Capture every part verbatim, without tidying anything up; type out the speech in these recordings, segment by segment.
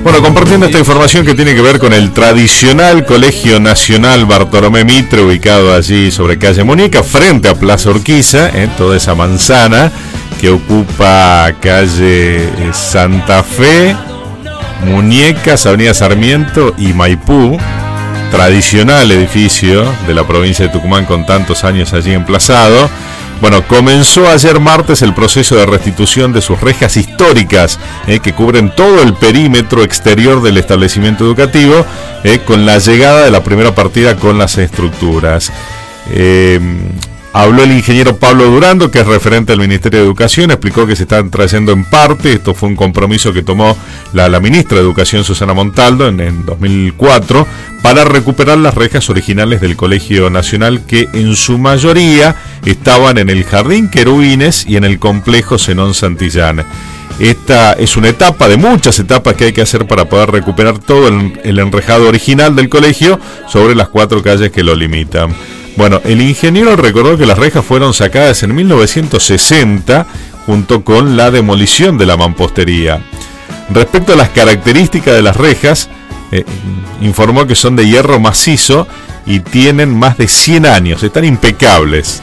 Bueno, compartiendo esta información que tiene que ver con el tradicional Colegio Nacional Bartolomé Mitre, ubicado allí sobre calle Muñeca, frente a Plaza Urquiza, eh, toda esa manzana que ocupa calle Santa Fe, Muñecas, Avenida Sarmiento y Maipú, tradicional edificio de la provincia de Tucumán con tantos años allí emplazado. Bueno, comenzó ayer martes el proceso de restitución de sus rejas históricas, eh, que cubren todo el perímetro exterior del establecimiento educativo, eh, con la llegada de la primera partida con las estructuras. Eh, habló el ingeniero Pablo Durando, que es referente del Ministerio de Educación, explicó que se están trayendo en parte, esto fue un compromiso que tomó la, la ministra de Educación, Susana Montaldo, en, en dos mil cuatro, para recuperar las rejas originales del Colegio Nacional, que en su mayoría estaban en el Jardín Querubines y en el complejo Zenón Santillán. Esta es una etapa de muchas etapas que hay que hacer para poder recuperar todo el, el enrejado original del colegio sobre las cuatro calles que lo limitan. Bueno, el ingeniero recordó que las rejas fueron sacadas en mil novecientos sesenta junto con la demolición de la mampostería. Respecto a las características de las rejas, eh, informó que son de hierro macizo y tienen más de cien años, están impecables.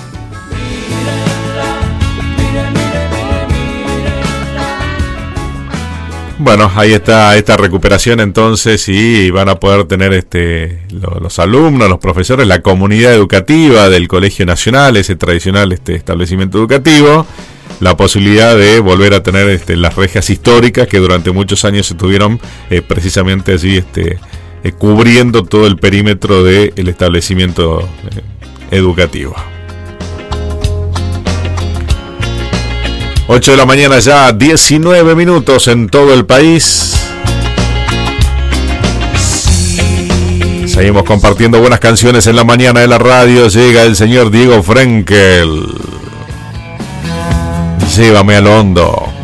Bueno, ahí está esta recuperación entonces, y van a poder tener este los, los alumnos, los profesores, la comunidad educativa del Colegio Nacional, ese tradicional este establecimiento educativo, la posibilidad de volver a tener este, las rejas históricas que durante muchos años estuvieron eh, precisamente allí este, eh, cubriendo todo el perímetro del establecimiento eh, educativo. ocho de la mañana ya, diecinueve minutos en todo el país. Seguimos compartiendo buenas canciones en la mañana de la radio. Llega el señor Diego Frenkel. Llévame al hondo.